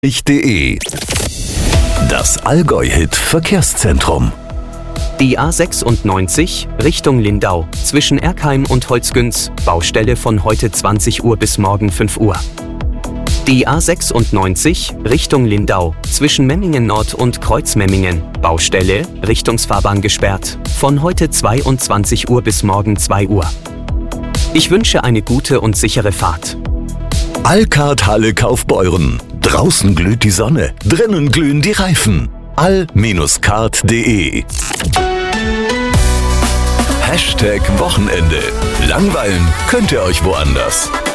Ich.de. Das Allgäu-Hit-Verkehrszentrum. Die A96 Richtung Lindau zwischen Erkheim und Holzgünz, Baustelle von heute 20 Uhr bis morgen 5 Uhr. Die A96 Richtung Lindau zwischen Memmingen Nord und Kreuzmemmingen, Baustelle, Richtungsfahrbahn gesperrt, von heute 22 Uhr bis morgen 2 Uhr. Ich wünsche eine gute und sichere Fahrt. Alcard Halle Kaufbeuren. Draußen glüht die Sonne, drinnen glühen die Reifen. all-card.de. #Wochenende. Langweilen könnt ihr euch woanders.